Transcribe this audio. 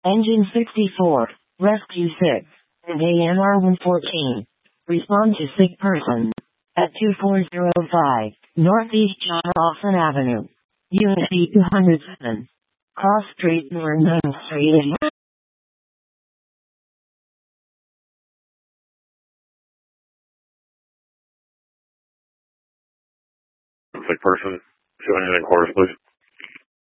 Engine 64, Rescue 6, and ANR 114. Respond to sick person. At 2405, Northeast John Lawson Avenue. Unit 207. Cross Street, North 9th Street. Sick person. Show anything quarters, please.